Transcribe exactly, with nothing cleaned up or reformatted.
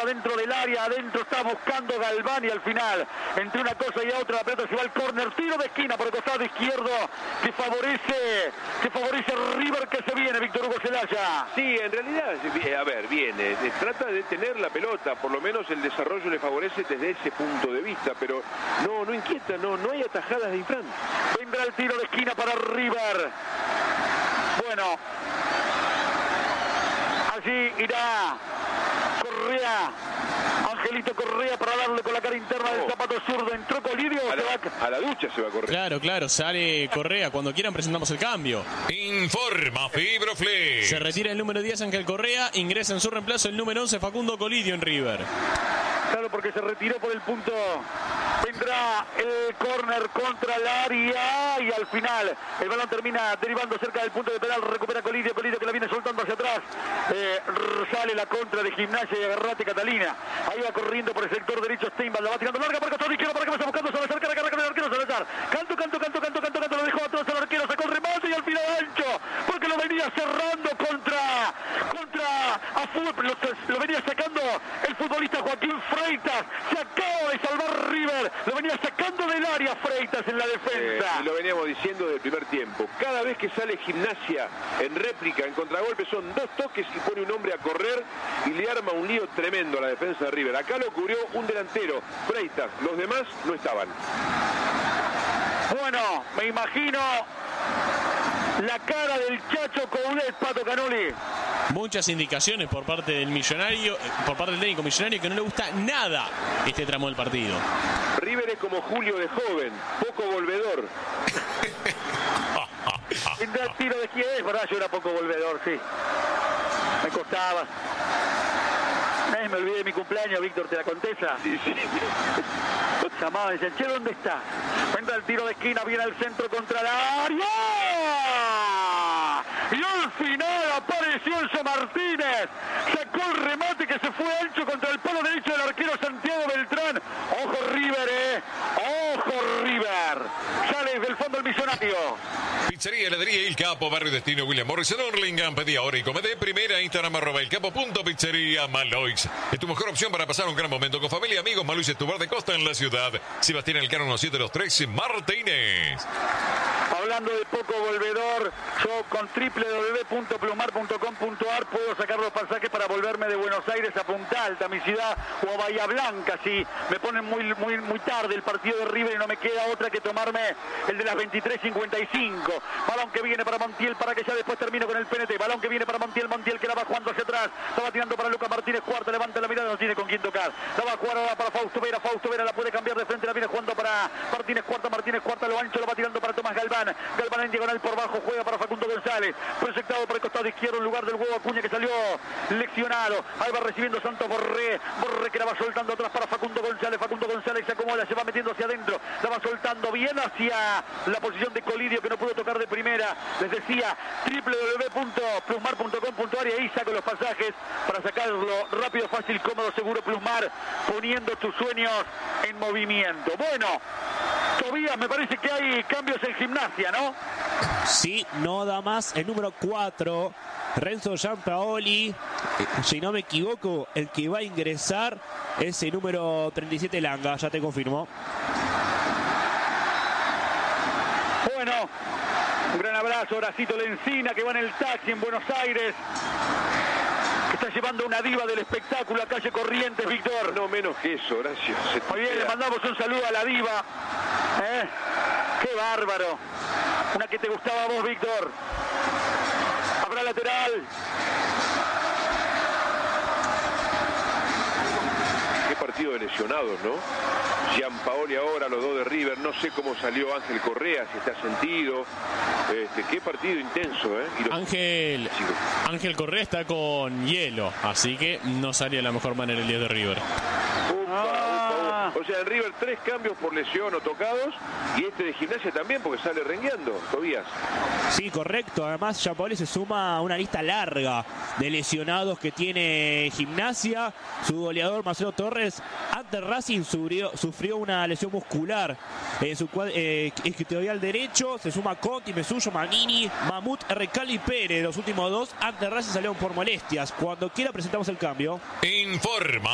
pelota dentro del área, adentro está buscando Galván y al final, entre una cosa y otra, la pelota se va al córner, tiro de esquina por el costado izquierdo que favorece, que favorece River que se viene, Víctor Hugo Celaya. Sí, en realidad, a ver, viene, trata de tener la pelota, por lo menos el desarrollo le favorece desde ese punto de vista, pero no, no inquieta, no, no hay atajadas de Infran. Vendrá el tiro de esquina para River. Bueno, allí irá Correa, Angelito Correa para darle con la cara interna del zapato zurdo. Entró Colidio. A la, va... a la ducha se va a correr. Claro, claro, sale Correa. Cuando quieran presentamos el cambio. Informa Fibroflex. Se retira el número diez Ángel Correa, ingresa en su reemplazo el número once Facundo Colidio en River. Claro, porque se retiró por el punto. Vendrá el córner contra el área y al final el balón termina derivando cerca del punto de penal. Recupera Colidio, Colidio que la viene soltando hacia atrás. Eh, sale la contra de Gimnasia y agarrate Catalina. Ahí va corriendo por el sector derecho Steinbach, la va tirando larga por el costado izquierdo para que vaya buscando Salazar, cara, cara, cara, el arquero Salazar. Canto, canto, canto, canto, canto, canto, lo dejó atrás el arquero, sacó el remate y al final ancho, porque lo venía cerrando contra, contra, a fútbol, lo, lo venía sacando el futbolista Joaquín Freitas. Se acaba de salvar River, lo venía sacando del área Freitas en la defensa. Eh, lo veníamos diciendo del primer tiempo. Cada vez que sale Gimnasia en réplica, en contragolpe, son dos toques y pone un hombre a correr y le arma un lío tremendo a la defensa de River. Acá lo cubrió un delantero, Freitas. Los demás no estaban. Bueno, me imagino la cara del Chacho Coudet, Pato Canoli. Muchas indicaciones por parte del millonario, por parte del técnico millonario, que no le gusta nada este tramo del partido. River es como Julio de joven, poco volvedor. El tiro de quién es, verdad, yo era poco volvedor, sí. Me costaba. Nadie me olvidé de mi cumpleaños, Víctor, ¿te la contesta? Sí, sí. Llamaban y decían, che, ¿dónde está? Vendrá el tiro de esquina, viene al centro contra la área. Y al final apareció Enzo Martínez. Sacó el remate que se fue ancho contra el palo derecho del arquero Santiago Beltrán. Ojo River, eh. Ojo River. Sale desde el fondo el millonario. Pizzería, heladería El Capo, Barrio Destino, William Morrison, Orlingham. Pedí ahora y comete. Primera, Instagram, arroba el capo punto pizzería Maloix. Es tu mejor opción para pasar un gran momento con familia y amigos. Maloix es tu bar de costa en la ciudad. Sebastián Elcano, uno siete dos tres, Martínez. Hablando de poco volvedor, yo con doble u doble u doble u punto plumar punto com punto a r puedo sacar los pasajes para volverme de Buenos Aires a Punta Alta, mi ciudad, o a Bahía Blanca, si me ponen muy, muy, muy tarde el partido de River y no me queda otra que tomarme el de las veintitrés cincuenta y cinco. Balón que viene para Montiel para que ya después termino con el P N T. Balón que viene para Montiel, Montiel que la va jugando hacia atrás, la va tirando para Lucas Martínez Cuarta, levanta la mirada, no tiene con quién tocar. La va a jugar ahora para Fausto Vera, Fausto Vera la puede cambiar de frente, la viene jugando para Martínez Cuarta, Martínez Cuarta lo ancho, lo va tirando para Tomás Galván. Galván en diagonal por bajo, juega para Facundo González, proyectado por el costado izquierdo en lugar del huevo Acuña que salió leccionado. Ahí va recibiendo Santos Borré, Borré que la va soltando atrás para Facundo González, Facundo González se acomoda, se va metiendo hacia adentro, la va soltando bien hacia la posición de Colidio que no pudo tocar de primera. Les decía, doble u doble u doble u punto plumar punto com punto a r y ahí saco los pasajes para sacarlo rápido, fácil, cómodo, seguro. Plumar, poniendo tus sueños en movimiento. Bueno, Tobías, me parece que hay cambios en Gimnasia, ¿no? Sí, no da más el número cuatro, Renzo Giampaoli. Si no me equivoco, el que va a ingresar es el número treinta y siete Langa, ya te confirmo. Bueno, un gran abrazo, Horacito Lencina, que va en el taxi en Buenos Aires, que está llevando una diva del espectáculo a calle Corrientes, Víctor. No menos que eso, Horacio. Muy bien, le mandamos un saludo a la diva. ¿Eh? ¡Qué bárbaro! Una que te gustaba a vos, Víctor. Habrá lateral. Qué partido de lesionados, ¿no? Giampaoli ahora, los dos de River. No sé cómo salió Ángel Correa, si está sentido. Este, qué partido intenso, ¿eh? Y los... Ángel, Ángel Correa está con hielo, así que no salió de la mejor manera el día de River. Upa, upa, upa. O sea, en River tres cambios por lesión o tocados y este de Gimnasia también porque sale rengueando, Tobías. Sí, correcto. Además, Giampaoli se suma a una lista larga de lesionados que tiene Gimnasia. Su goleador, Marcelo Torres, ante Racing sufrió, sufrió una lesión muscular en su eh, isquiotibial derecho. Se suma Conti, Mesullo, Magnini, Mamut, Recali y Pérez. Los últimos dos ante Racing salieron por molestias. Cuando quiera presentamos el cambio. Informa